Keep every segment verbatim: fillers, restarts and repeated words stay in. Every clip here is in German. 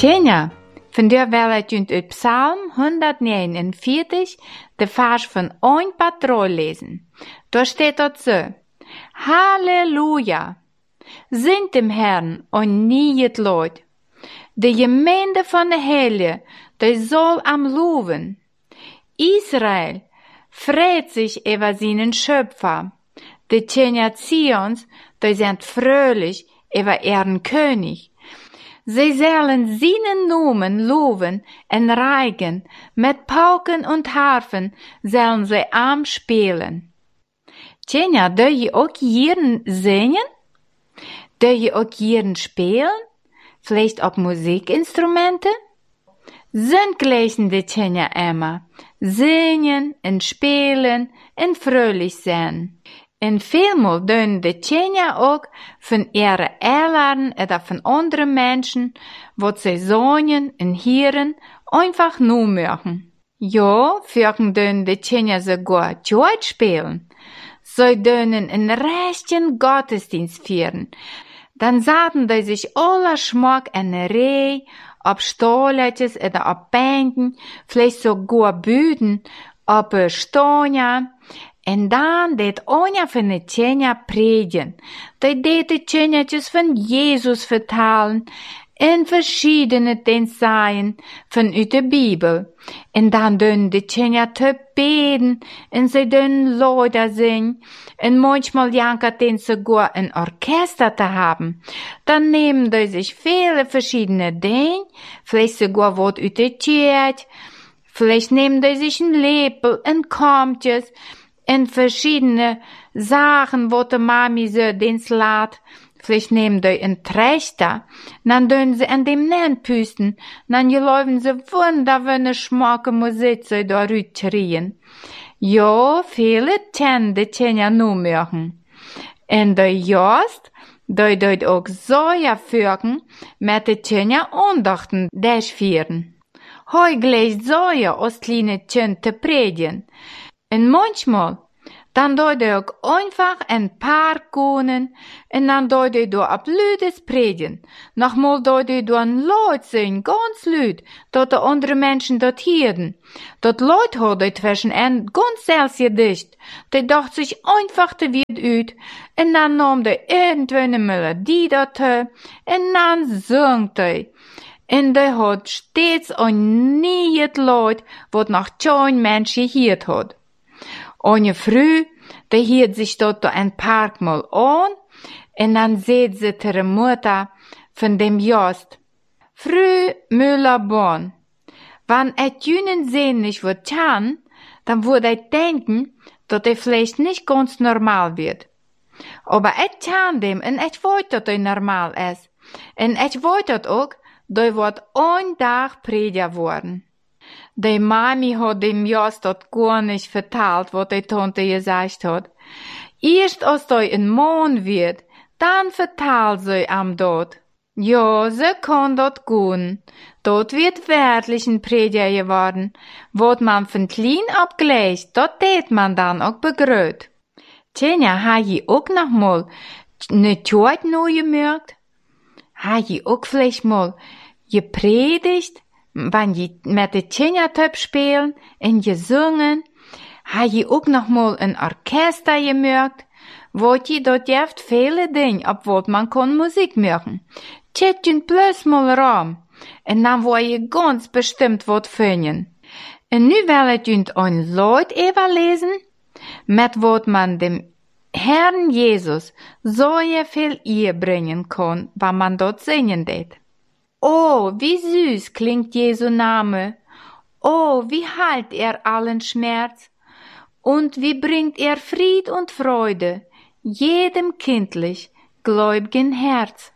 Tjenja, vandaar wil ik uit het Psalm honderdnegenenveertig de vers van een patrol lezen. Daar staat dat zo. Halleluja! Zingt dem Herrn en nie het Lood. De gemeente van de Heilige, die soll am loven. Israel freut sich über seinen Schöpfer. De Tjenja Zions, die sind fröhlich über ihren König. Sie sollen seinen Namen loben und reigen, mit Pauken und Harfen sollen sie am spielen. Tjenja, doe je ook hier zingen? Doe je ook hier spelen? Vielleicht op Musikinstrumenten? Sind gleichen die Tjenja immer. Singen und spielen und fröhlich sein. En veelmaal doen de Tjenja ook van ihre Eltern oder von anderen Menschen, wat sie songen und hören, einfach nur machen. Ja, vierken doen de Tjenja sogar Deutsch spielen. Sie dönen einen rechten Gottesdienst führen. Dann sahen die sich aller Schmack in eine Reihe, ob Stolletjes oder ob Bänken, vielleicht sogar Büden, ob Stonia. En dan deed Onja van de Tjenja predigen. Die deed de Tjenjatjes van Jezus vertalen en verschiedene dingen van uit de Bibel. En dan doen de Tjenja te beden en ze doen Lieder zingen. En manchmal jankert den sogar ein Orchester te haben. Dann nehmen die sich viele verschiedene Dinge, vielleicht sogar wat uit de Tjert, vielleicht nehmen die sich ein Lepel, ein Kampjes, en verschiedene Sachen, wo de Mami so dins laat. Vielleicht nehmen die ein Trechter, dann dön sie an dem Nennpüsten, dann geläufen sie wunderwunde schmacke Musik so da rütterien. Ja, viele kennen die Tjenja nu machen. En de Jost, die deut auch so ja führen, mit de Tjenja Andachten durchführen. Heu gleich so ja aus kleine Tjen te predigen. En manchmal, dann doe je ook einfach ein paar konen, en dan doe je door op luides predigen. Nochmal doe je door een luid zijn, ganz luid, dat de andere mensen dat hielden. Dat luid hadden zwischen en ganz zelfs gedicht. Die dacht sich einfach te wierd uit, en dan nam de irgendeine melodie dat he, en dan zongt hij. En die had steeds een nie het luid, wat nog geen mens gehierd had. Eine Früh, die hielt sich dort ein paar Mal an, und dann seht sie ihre Mutter von dem Jost. Früh Müller-Born. Wenn et jünen sehen nicht wird kann, dann würde ich denken, dass er vielleicht nicht ganz normal wird. Aber et kann dem, und et wollt, dass er normal ist. Und et wollt dat auch, dass er wird ein Tag Prediger worden. Die Mami hat dem Jost dort gar nicht vertalt, was die Tante gesagt hat. Erst als er ein Mann wird, dann vertalt sie am dort. Ja, sie kann dort gehen. Dort wird wirklich ein Prediger geworden. Wat man von klein abgelegt, dort tät man dann auch begrüßt. Tjenja, ha je auch noch mal ne Tjort neu gemerkt? Ha je auch vielleicht mal gepredigt? Wenn je met de Tjenja-Töp spielen en gesungen, ha je ook nog mal een orkester gemerkt, wat je dort jeft viele Dinge, op wat man kon Musik machen. Tjet je plus mal raam, en dan wou je ganz bestimmt wat vinden. En nu wil ik je een Lied even lezen, met wat man dem Herrn Jesus so viel eer bringen kann, wenn man dort singen deed. Oh, wie süß klingt Jesu Name. Oh, wie heilt er allen Schmerz. Und wie bringt er Fried und Freude jedem kindlich gläubigen Herz.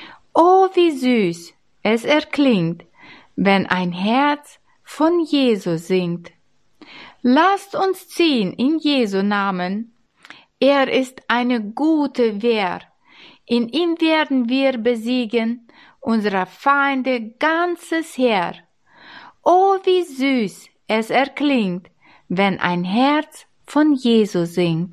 Oh, wie süß es erklingt, wenn ein Herz von Jesu singt. Lasst uns ziehen in Jesu Namen. Er ist eine gute Wehr. In ihm werden wir besiegen unserer Feinde ganzes Heer. Oh, wie süß es erklingt, wenn ein Herz von Jesus singt.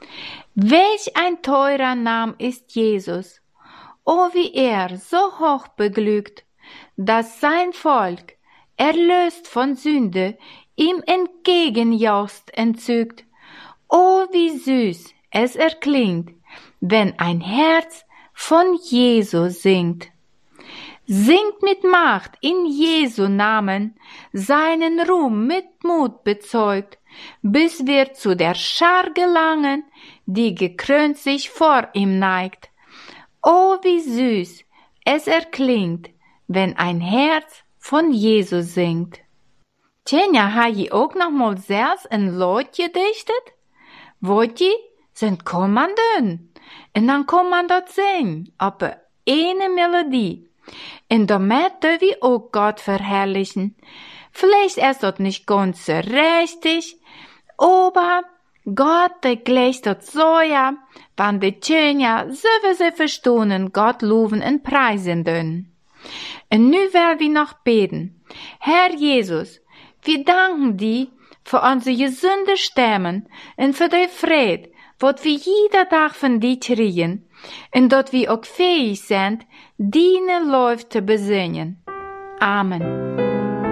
Welch ein teurer Name ist Jesus. Oh, wie er so hoch beglückt dass sein Volk, erlöst von Sünde, ihm entgegenjaust entzückt. Oh, wie süß es erklingt, wenn ein Herz von Jesus singt. Singt mit Macht in Jesu Namen, seinen Ruhm mit Mut bezeugt, bis wir zu der Schar gelangen, die gekrönt sich vor ihm neigt. Oh, wie süß es erklingt, wenn ein Herz von Jesus singt. Tjenja, ha je ook nog mal zelfs een lood gedichtet? Woordje zijn commanden. En dan kan man dat zingen op een ene melodie. En damit dürfen wir auch Gott verherrlichen. Vielleicht ist das nicht ganz so richtig, aber Gott, der gleicht das so ja, wenn die Tjenja sowieso verstehen, Gott loben und preisen dürfen. Und nu werden wir noch beten. Herr Jesus, wir danken dir für unsere gesunde Stimmen und für die Friede, wat wir jeden Tag von dir kriegen, und dat wir auch fähig sind, deine Läufe zu besingen. Amen.